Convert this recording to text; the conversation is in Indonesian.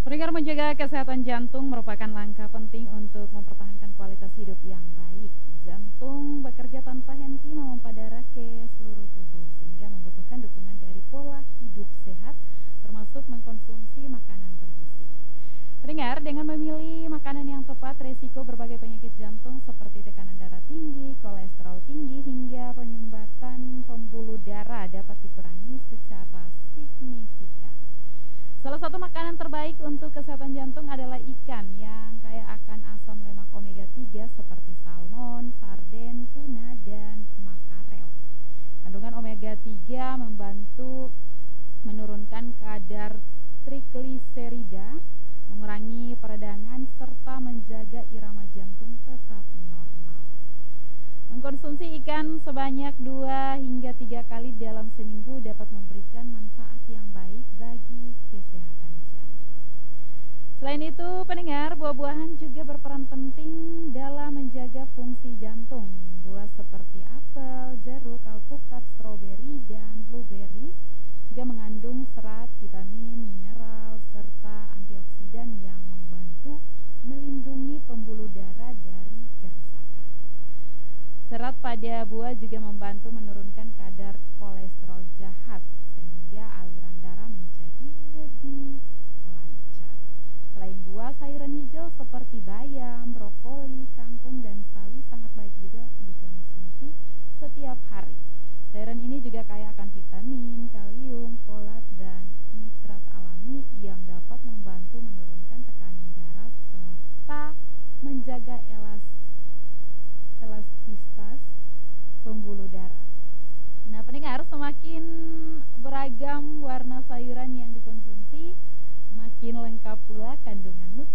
Pendengar, menjaga kesehatan jantung merupakan langkah penting untuk mempertahankan kualitas hidup yang baik. Jantung bekerja tanpa henti memompa darah ke seluruh tubuh sehingga membutuhkan dukungan dari pola hidup sehat termasuk mengkonsumsi makanan bergizi. Pendengar, dengan memilih makanan yang tepat, resiko berbagai penyakit jantung seperti tekanan darah tinggi, kolesterol tinggi, hingga penyumbatan pembuluh darah dapat dikurangi secara signifikan. Salah satu makanan terbaik untuk kesehatan jantung adalah ikan yang kaya akan asam lemak omega 3 seperti salmon, sarden, tuna, dan makarel. Kandungan omega 3 membantu menurunkan kadar trigliserida, mengurangi peradangan, serta menjaga irama jantung tetap normal. Mengkonsumsi ikan sebanyak 2 hingga 3 kali dalam seminggu dapat memberikan manfaat yang baik bagi kesehatan jantung. Selain itu, pendengar, buah-buahan juga berperan penting dalam menjaga fungsi jantung. Buah seperti apel, jeruk, alpukat, stroberi, dan blueberry juga mengandung serat, vitamin, mineral, serta antioksidan yang membantu melindungi pembuluh darah dari kerusakan. Serat pada buah juga membantu menurunkan kadar kolesterol jahat sehingga aliran darah menjadi lebih lancar. Selain buah, sayuran hijau seperti bayam, brokoli, kangkung, dan sawi sangat baik juga dikonsumsi setiap hari. Sayuran ini juga kaya akan vitamin, kalium, folat, dan nitrat alami yang dapat membantu menurunkan tekanan darah serta menjaga elastisitas pembuluh darah. Nah, pendengar, semakin beragam warna sayuran yang dikonsumsi, makin lengkap pula kandungan nutrisi